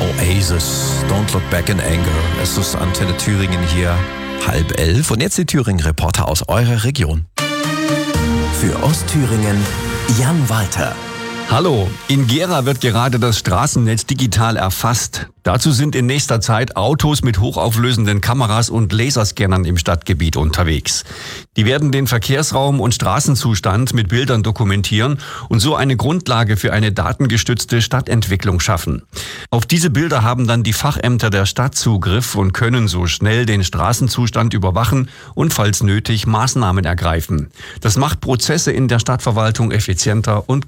Oasis, Don't Look Back in Anger. Es ist Antenne Thüringen hier, 10:30. Und jetzt die Thüringen-Reporter aus eurer Region. Für Ostthüringen Jan Walter. Hallo, in Gera wird gerade das Straßennetz digital erfasst. Dazu sind in nächster Zeit Autos mit hochauflösenden Kameras und Laserscannern im Stadtgebiet unterwegs. Die werden den Verkehrsraum und Straßenzustand mit Bildern dokumentieren und so eine Grundlage für eine datengestützte Stadtentwicklung schaffen. Auf diese Bilder haben dann die Fachämter der Stadt Zugriff und können so schnell den Straßenzustand überwachen und falls nötig Maßnahmen ergreifen. Das macht Prozesse in der Stadtverwaltung effizienter und